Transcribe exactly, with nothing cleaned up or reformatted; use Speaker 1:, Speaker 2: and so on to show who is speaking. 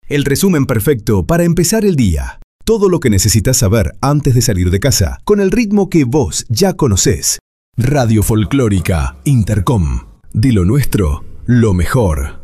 Speaker 1: El resumen perfecto para empezar el día. Todo lo que necesitas saber antes de salir de casa, con el ritmo que vos ya conocés. Radio Folclórica Intercom. De lo nuestro, lo mejor.